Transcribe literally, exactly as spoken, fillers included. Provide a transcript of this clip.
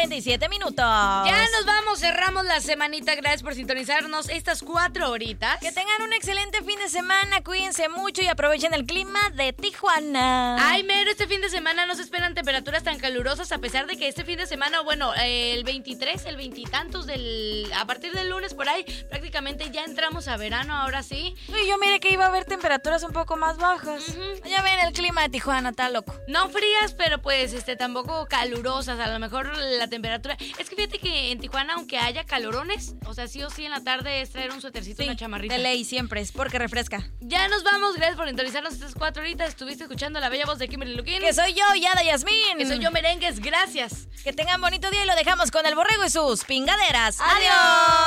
cuarenta y siete minutos. Ya nos vamos, cerramos la semanita. Gracias por sintonizarnos estas cuatro horitas. Que tengan un excelente fin de semana, cuídense mucho y aprovechen el clima de Tijuana. Ay, mero, este fin de semana no se esperan temperaturas tan calurosas, a pesar de que este fin de semana, bueno, eh, el veintitrés, el veintitantos del... A partir del lunes por ahí, prácticamente ya entramos a verano, ahora sí. Y yo mire que iba a haber temperaturas un poco más bajas. Uh-huh. Ya ven, el clima de Tijuana está loco. No frías, pero pues este tampoco calurosas. A lo mejor la temperatura... Es que fíjate que en Tijuana, aunque haya calorones, o sea, sí o sí en la tarde es traer un suétercito, sí, una chamarrita. De ley siempre, es porque refresca. Ya nos vamos, gracias por sintonizarnos estas cuatro horitas. Estuviste escuchando la bella voz de Kimberly Luquín. Que soy yo, Yada Yasmín. Que soy yo, Merengues, gracias. Que tengan bonito día y lo dejamos con el borrego y sus pingaderas. ¡Adiós! ¡Adiós!